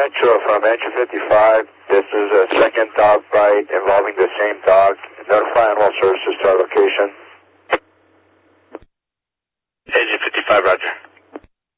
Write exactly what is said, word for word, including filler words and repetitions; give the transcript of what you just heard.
Rancho from Rancho fifty-five. This is a second dog bite involving the same dog. Notify animal services to our location. Agent fifty-five, roger.